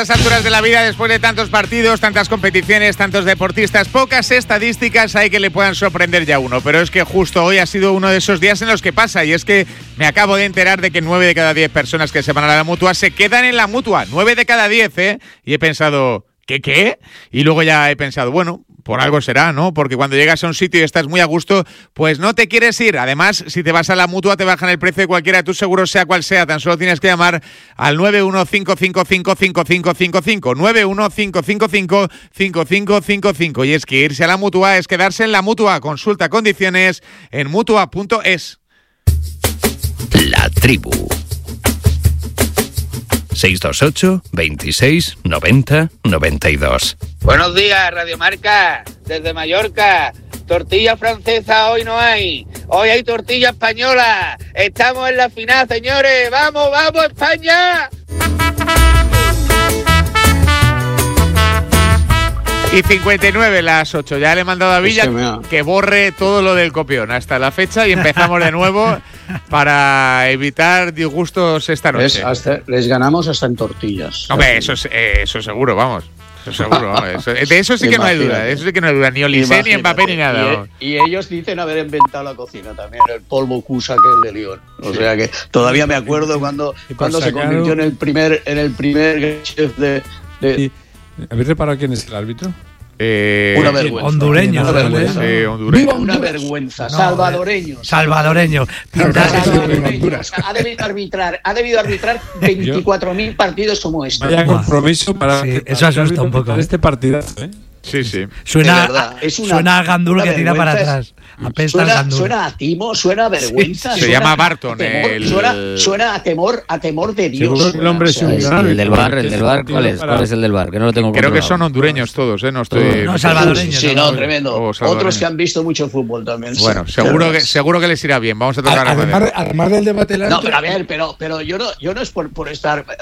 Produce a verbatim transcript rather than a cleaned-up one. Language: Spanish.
A estas alturas de la vida, después de tantos partidos, tantas competiciones, tantos deportistas, pocas estadísticas hay que le puedan sorprender ya a uno, pero es que justo hoy ha sido uno de esos días en los que pasa, y es que me acabo de enterar de que nueve de cada diez personas que se van a la Mutua se quedan en la Mutua, nueve de cada diez, ¿eh? Y he pensado, ¿qué qué? Y luego ya he pensado, bueno, por algo será, ¿no? Porque cuando llegas a un sitio y estás muy a gusto, pues no te quieres ir. Además, si te vas a la Mutua, te bajan el precio de cualquiera de tus seguros, sea cual sea. Tan solo tienes que llamar al nueve uno cinco cinco cinco cinco cinco cinco cinco, nueve uno cinco cinco cinco cinco cinco cinco cinco. Y es que irse a la Mutua es quedarse en la Mutua. Consulta condiciones en mutua punto es. La Tribu. seis dos ocho, veintiséis, noventa, noventa y dos. Buenos días, Radio Marca, desde Mallorca. Tortilla francesa hoy no hay. Hoy hay tortilla española. Estamos en la final, señores. ¡Vamos, vamos, España! Y cincuenta y nueve las ocho. Ya le he mandado a Villa que borre todo lo del copión hasta la fecha y empezamos de nuevo para evitar disgustos esta noche. Les, hasta, les ganamos hasta en tortillas. Hombre, eso, es, eh, eso seguro, vamos. Eso seguro, vamos. Eso, de eso sí que no hay duda. De eso sí que no hay duda. Ni Olise, ni Mbappé, ni nada. Y, y ellos dicen haber inventado la cocina también, el polvo Cusa que el de León. O sea que todavía me acuerdo cuando, cuando se convirtió en el primer, en el primer chef de... de ¿Habéis reparado quién es el árbitro? Eh, una vergüenza. Hondureño. Una vergüenza. Eh, hondureño. Una vergüenza. No, salvadoreño. Salvadoreño. salvadoreño. Ha debido arbitrar, ha debido arbitrar veinticuatro mil partidos como este. Vaya compromiso para, sí, eso asusta un poco. Este partidazo, ¿eh? Sí, sí. Suena, a, es una, suena a Gandul que tira para atrás. Suena, suena a timo, suena a vergüenza. Sí, se llama Barton. Temor, el... suena, suena a temor, a temor de Dios. El hombre o sea, es el del bar, el del bar, ¿cuál es? ¿Cuál es el del bar? Que no lo tengo Creo que son hondureños todos, ¿eh? No estoy. No, salvadoreños. Sí, no, tremendo. Otros que han visto mucho fútbol también. Bueno, seguro que seguro que les irá bien. Vamos a tocar además, además del debate. No, pero a ver, pero, pero yo no, yo no es por, por estar